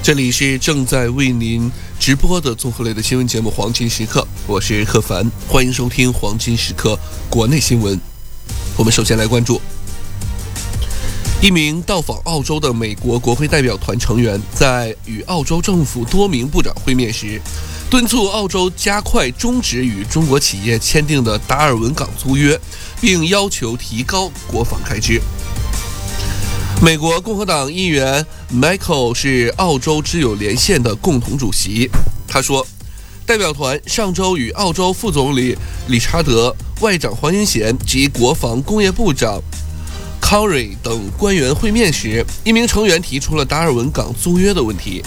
这里是正在为您直播的综合类的新闻节目《黄金时刻》，我是贺凡，欢迎收听《黄金时刻》国内新闻。我们首先来关注，一名到访澳洲的美国国会代表团成员在与澳洲政府多名部长会面时，敦促澳洲加快终止与中国企业签订的达尔文港租约，并要求提高国防开支。美国共和党议员 Michael 是澳洲知友连线的共同主席。他说，代表团上周与澳洲副总理理查德、外长黄英贤及国防工业部长 Corey 等官员会面时，一名成员提出了达尔文港租约的问题。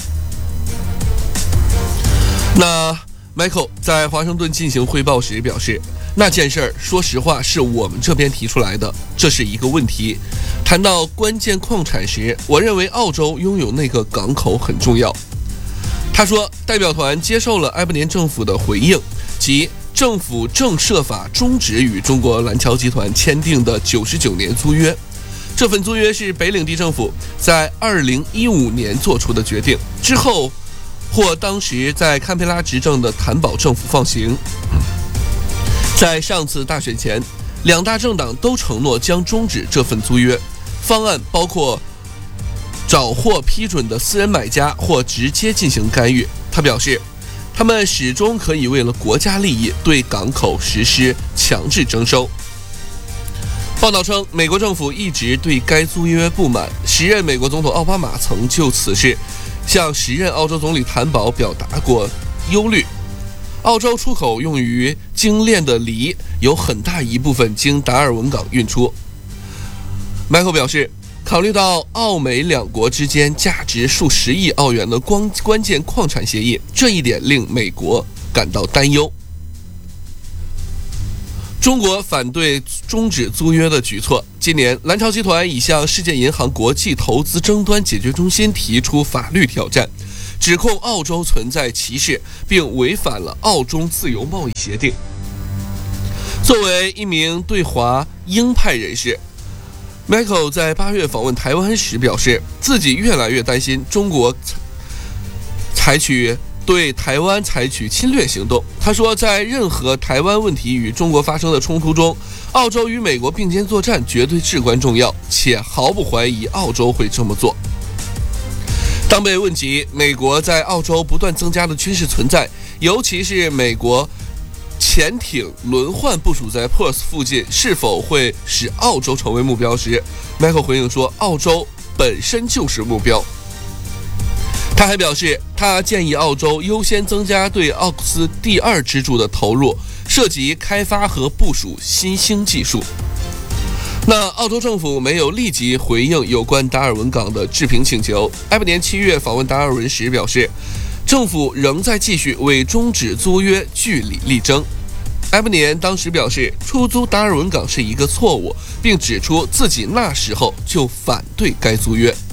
那 Michael 在华盛顿进行汇报时表示，那件事儿说实话是我们这边提出来的，这是一个问题。谈到关键矿产时，我认为澳洲拥有那个港口很重要。他说，代表团接受了埃伯年政府的回应，即政府正设法终止与中国蓝桥集团签订的99年租约。这份租约是北领地政府在2015年做出的决定，之后获当时在堪培拉执政的坦保政府放行。在上次大选前，两大政党都承诺将终止这份租约。方案包括找获批准的私人买家或直接进行干预。他表示，他们始终可以为了国家利益对港口实施强制征收。报道称，美国政府一直对该租约不满，时任美国总统奥巴马曾就此事向时任澳洲总理坦保表达过忧虑。澳洲出口用于精炼的锂有很大一部分经达尔文港运出。Michael 表示，考虑到澳美两国之间价值数十亿澳元的关键矿产协议，这一点令美国感到担忧。中国反对终止租约的举措。今年，蓝桥集团已向世界银行国际投资争端解决中心提出法律挑战，指控澳洲存在歧视，并违反了澳中自由贸易协定。作为一名对华鹰派人士，Michael 在8月访问台湾时表示，自己越来越担心中国对台湾采取侵略行动。他说，在任何台湾问题与中国发生的冲突中，澳洲与美国并肩作战绝对至关重要，且毫不怀疑澳洲会这么做。当被问及美国在澳洲不断增加的军事存在，尤其是美国潜艇轮换部署在 Perth 附近是否会使澳洲成为目标时， Michael 回应说，澳洲本身就是目标。他还表示，他建议澳洲优先增加对奥克斯第2支柱的投入，涉及开发和部署新兴技术。那澳洲政府没有立即回应有关达尔文港的置评请求。埃伯年7月访问达尔文时表示，政府仍在继续为终止租约据理力争。埃伯年当时表示，出租达尔文港是一个错误，并指出自己那时候就反对该租约。